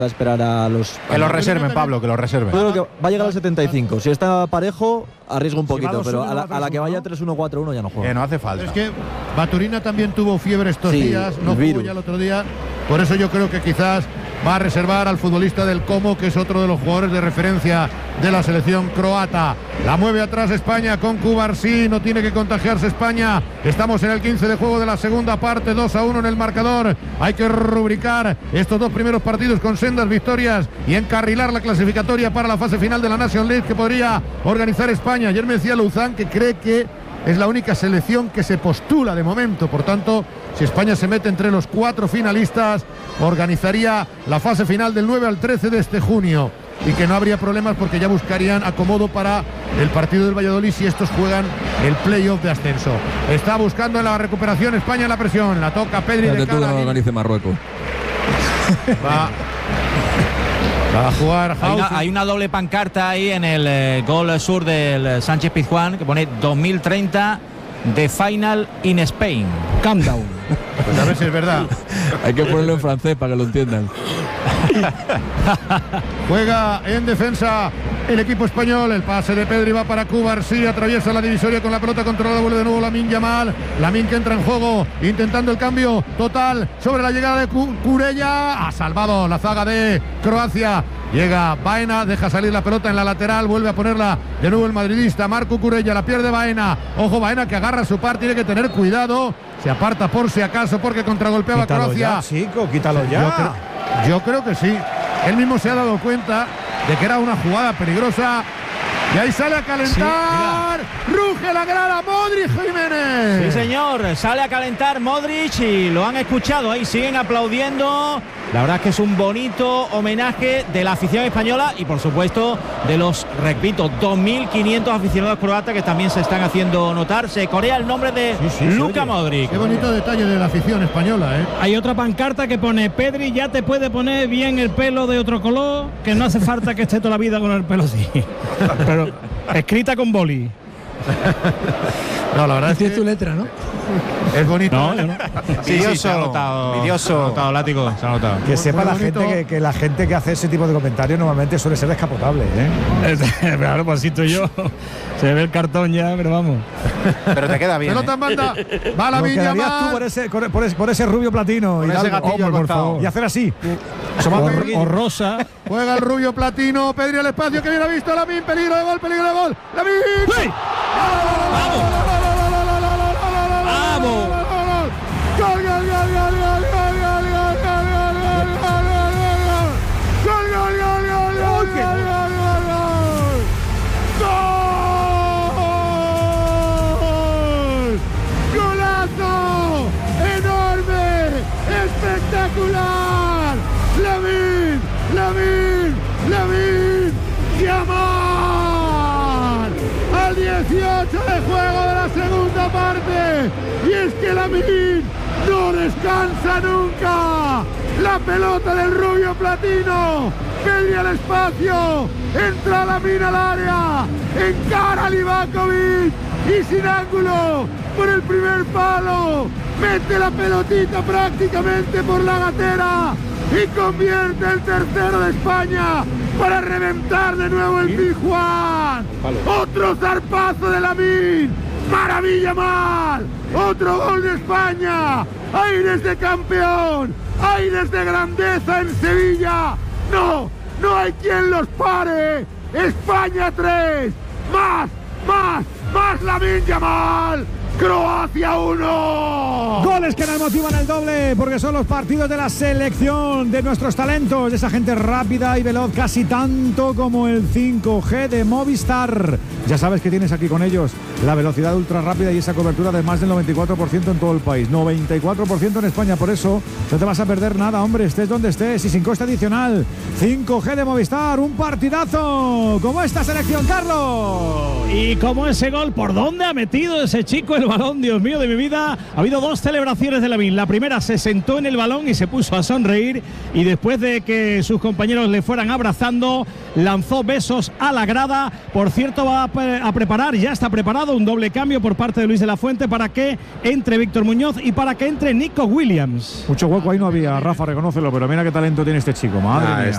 a esperar a los... Que lo reserven, Pablo, que lo reserven. Yo creo que va a llegar al 75. Si está parejo, arriesgo un poquito, pero a la que ¿no? vaya 3-1-4-1 ya no juega. Que no hace falta. Es que Baturina también tuvo fiebre estos días, no jugó ya el otro día. Por eso yo creo que quizás va a reservar al futbolista del Como, que es otro de los jugadores de referencia de la selección croata. La mueve atrás España con Cubarsí, no tiene que contagiarse España. Estamos en el 15 de juego de la segunda parte, 2-1 en el marcador. Hay que rubricar estos dos primeros partidos con sendas victorias y encarrilar la clasificatoria para la fase final de la National League que podría organizar España. Ayer me decía Luzán que cree que es la única selección que se postula de momento. Por tanto, si España se mete entre los 4 finalistas, organizaría la fase final del 9 al 13 de este junio. Y que no habría problemas porque ya buscarían acomodo para el partido del Valladolid si estos juegan el playoff de ascenso. Está buscando en la recuperación España en la presión. La toca Pedri de cara. Que organice Marruecos. Va a jugar hay una doble pancarta ahí en el gol sur del Sánchez Pizjuán que pone 2030 The Final in Spain. Countdown. Pues a ver si es verdad. Hay que ponerlo en francés para que lo entiendan. Juega en defensa el equipo español. El pase de Pedri va para Cubarsí, atraviesa la divisoria con la pelota controlada, vuelve de nuevo Lamine Yamal. Lamine que entra en juego, intentando el cambio total sobre la llegada de Cucurella. Ha salvado la zaga de Croacia. Llega Baena, deja salir la pelota en la lateral, vuelve a ponerla de nuevo el madridista Marco Cucurella, la pierde Baena. Ojo, Baena que agarra su par, tiene que tener cuidado. Se aparta por si acaso porque contragolpeaba Croacia. Ya, chico, quítalo ya. Yo creo que sí. Él mismo se ha dado cuenta de que era una jugada peligrosa. Y ahí sale a calentar. Sí, ruge la grada Modric Jiménez. Sí, señor. Sale a calentar Modric y lo han escuchado. Ahí siguen aplaudiendo. La verdad es que es un bonito homenaje de la afición española y, por supuesto, de los, repito, 2.500 aficionados croatas que también se están haciendo notar. Se corea el nombre de Luka Modric. Qué bonito detalle de la afición española, ¿eh? Hay otra pancarta que pone: Pedri ya te puede poner bien el pelo de otro color, que no hace falta que esté toda la vida con el pelo así. Pero escrita con boli. No, la verdad es que tu letra, ¿no? Es bonito. No, no. Sí, se ha notado. Vidioso. Látigo, se ha notado. Que sepa la gente que la gente que hace ese tipo de comentarios normalmente suele ser descapotable, ¿eh? Claro, pues así yo. Se ve el cartón ya, pero vamos. Pero te queda bien. Pelota en banda. Va la Lo Viña quedarías tú por ese rubio platino. Por ese gatillo al costado. Y hacer así. O rosa. Juega el rubio platino. Pedri al espacio que bien ha visto Lamine. Peligro de gol, peligro de gol. ¡Lamine! ¡Sí! ¡Vamos! ¡Gol, gol, gol, gol, gol, gol, gol, gol, gol, gol, gol, gol, gol! ¡Golazo! ¡Enorme! ¡Espectacular! ¡Lamine Yamal! Al 18 de juego de la segunda parte. Y es que Lamine no descansa nunca. La pelota del rubio platino. Pedri al espacio. Entra Lamine al área. Encara a Livakovic. Y sin ángulo. Por el primer palo. Mete la pelotita prácticamente por la gatera. Y convierte el tercero de España para reventar de nuevo el Pizjuán. Otro zarpazo de Lamine. Maravilla mal. Otro gol de España. Aires de campeón. Aires de grandeza en Sevilla. No hay quien los pare. España 3. Más Lamine Yamal. Croacia 1. Goles que nos motivan el doble, porque son los partidos de la selección de nuestros talentos, de esa gente rápida y veloz, casi tanto como el 5G de Movistar. Ya sabes que tienes aquí con ellos la velocidad ultra rápida y esa cobertura de más del 94% en todo el país, 94% en España. Por eso no te vas a perder nada, hombre, estés donde estés y sin coste adicional. 5G de Movistar, un partidazo como esta selección, Carlos. Y como ese gol, ¿por dónde ha metido ese chico el balón? Dios mío de mi vida. Ha habido dos celebraciones de Lamine. La primera, se sentó en el balón y se puso a sonreír, y después de que sus compañeros le fueran abrazando, lanzó besos a la grada. Por cierto, va a preparar, ya está preparado un doble cambio por parte de Luis de la Fuente para que entre Víctor Muñoz y para que entre Nico Williams. Mucho hueco ahí no había, Rafa, reconócelo, pero mira qué talento tiene este chico, madre mía.